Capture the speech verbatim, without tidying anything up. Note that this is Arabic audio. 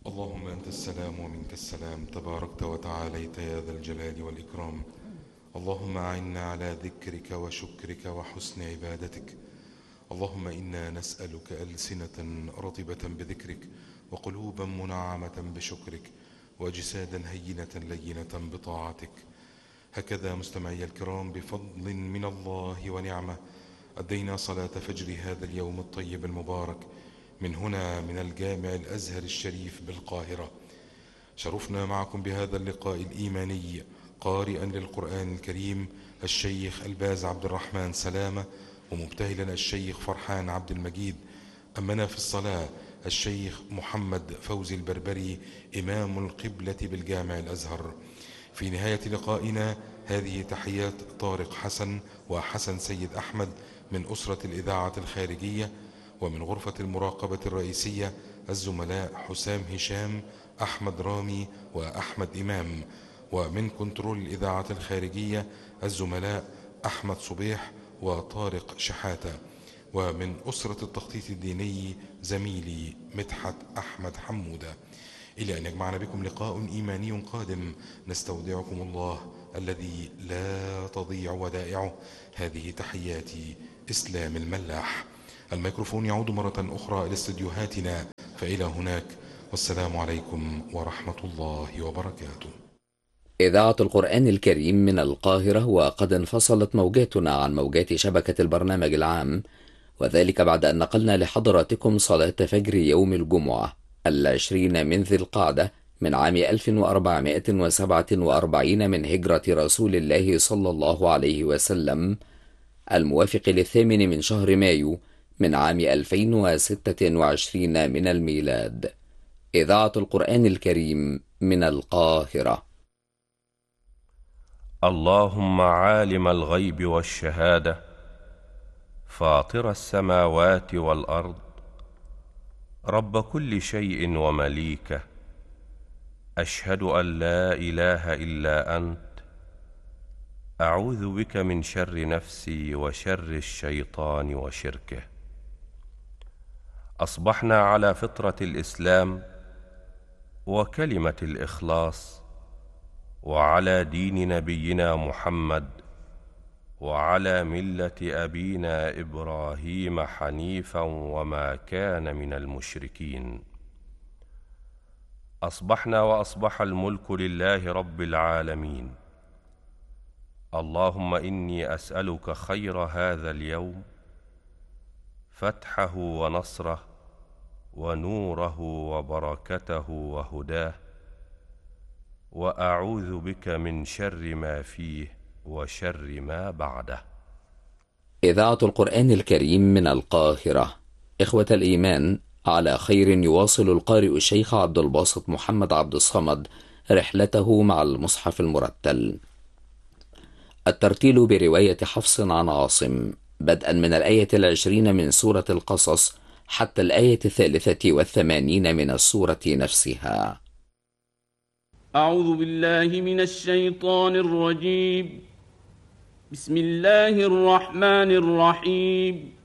اللهم أنت السلام ومنك السلام، تباركت وتعاليت يا ذا الجلال والإكرام. اللهم أعنا على ذكرك وشكرك وحسن عبادتك. اللهم إنا نسألك ألسنة رطبة بذكرك، وقلوبا منعمة بشكرك، وأجسادا هينة لينة بطاعتك. هكذا مستمعي الكرام، بفضل من الله ونعمة أدينا صلاة فجر هذا اليوم الطيب المبارك من هنا من الجامع الأزهر الشريف بالقاهرة. شرفنا معكم بهذا اللقاء الإيماني قارئا للقرآن الكريم الشيخ الباز عبد الرحمن سلامة، ومبتهلا الشيخ فرحان عبد المجيد. أمنا في الصلاة الشيخ محمد فوزي البربري إمام القبلة بالجامع الأزهر. في نهاية لقائنا هذه تحيات طارق حسن وحسن سيد أحمد من أسرة الإذاعة الخارجية، ومن غرفة المراقبة الرئيسية الزملاء حسام هشام، أحمد رامي وأحمد إمام، ومن كنترول الإذاعة الخارجية الزملاء أحمد صبيح وطارق شحاتة، ومن أسرة التخطيط الديني زميلي مدحت أحمد حمودة. إلى أن يجمعنا بكم لقاء إيماني قادم، نستودعكم الله الذي لا تضيع ودائعه. هذه تحياتي إسلام الملاح. الميكروفون يعود مرة أخرى إلى استديوهاتنا، فإلى هناك، والسلام عليكم ورحمة الله وبركاته. إذاعة القرآن الكريم من القاهرة، وقد انفصلت موجاتنا عن موجات شبكة البرنامج العام، وذلك بعد أن نقلنا لحضراتكم صلاة فجر يوم الجمعة العشرين من ذي القعدة من عام ألف وأربعمائة وسبعة وأربعين من هجرة رسول الله صلى الله عليه وسلم، الموافق للثامن من شهر مايو من عام ألفين وستة وعشرين من الميلاد. إذاعة القرآن الكريم من القاهرة. اللهم عالم الغيب والشهادة، فاطر السماوات والأرض، رب كل شيء ومليكه، أشهد أن لا إله إلا أنت، أعوذ بك من شر نفسي وشر الشيطان وشركه. أصبحنا على فطرة الإسلام وكلمة الإخلاص، وعلى دين نبينا محمد، وعلى ملة أبينا إبراهيم حنيفا وما كان من المشركين. أصبحنا وأصبح الملك لله رب العالمين. اللهم إني أسألك خير هذا اليوم، فتحه ونصره ونوره وبركته وهداه، وأعوذ بك من شر ما فيه وشر ما بعده. إذاعة القرآن الكريم من القاهرة. إخوة الإيمان، على خير يواصل القارئ الشيخ عبد الباسط محمد عبد الصمد رحلته مع المصحف المرتل. الترتيل برواية حفص عن عاصم، بدءا من الآية العشرين من سورة القصص حتى الآية الثالثة والثمانين من السورة نفسها. أعوذ بالله من الشيطان الرجيم. بسم الله الرحمن الرحيم.